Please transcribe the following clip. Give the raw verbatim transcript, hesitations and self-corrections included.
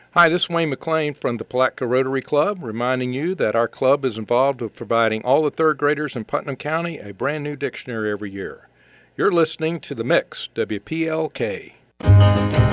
Hi, this is Wayne McLean from the Palatka Rotary Club, reminding you that our club is involved with providing all the third graders in Putnam County a brand new dictionary every year. You're listening to The Mix, W P L K.